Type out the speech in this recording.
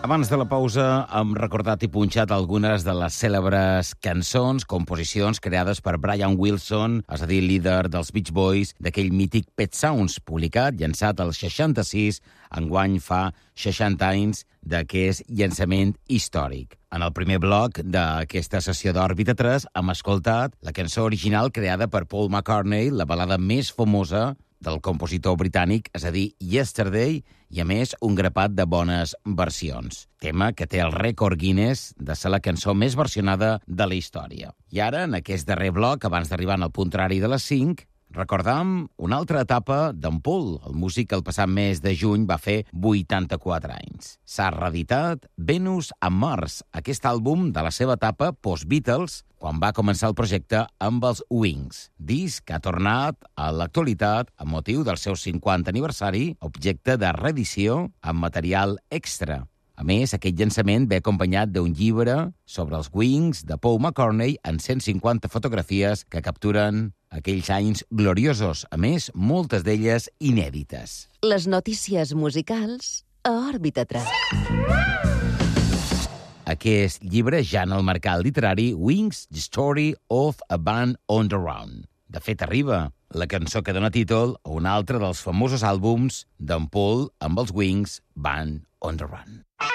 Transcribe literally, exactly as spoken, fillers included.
Abans de la pausa hem recordat i punxat algunes de les cèlebres cançons, composicions creades per Brian Wilson, és a dir, líder dels Beach Boys, d'aquell mític Pet Sounds, publicat, llançat al seixanta-sis, enguany fa seixanta anys d'aquest llançament històric. En el primer bloc d'aquesta sessió d'Òrbita tres hem escoltat la cançó original creada per Paul McCartney, la balada més famosa del compositor britànic, és a dir, Yesterday, i a més un grapat de bones versions. Tema que té el rècord Guinness de ser la cançó més versionada de la història. I ara, en aquest darrer bloc, abans d'arribar al punt horari de les cinc, recordam una altra etapa d'en Paul. El músic el passat mes de juny va fer vuitanta-quatre anys. S'ha reeditat Venus and Mars, aquest àlbum de la seva etapa post-Beatles, quan va començar el projecte amb els Wings. Disc que ha tornat a l'actualitat amb motiu del seu cinquanta aniversari, objecte de reedició amb material extra. A més, aquest llançament ve acompanyat d'un llibre sobre els Wings de Paul McCartney en cent cinquanta fotografies que capturen aquells anys gloriosos, a més, moltes d'elles inèdites. Les notícies musicals a Òrbita tres. Aquest llibre ja en el mercat literari, Wings, The Story of a Band on the Run. De fet, arriba la cançó que dona títol a un altre dels famosos àlbums d'en Paul amb els Wings, Band on the Run.